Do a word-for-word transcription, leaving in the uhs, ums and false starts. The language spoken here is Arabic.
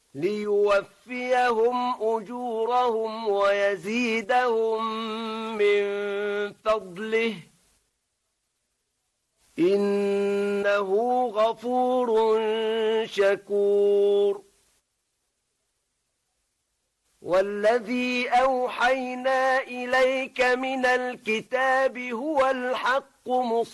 ليوفيهم أجورهم ويزيدهم من فضله إنه غفور شكور والذي أوحينا إليك من الكتاب هو الحق مصدقا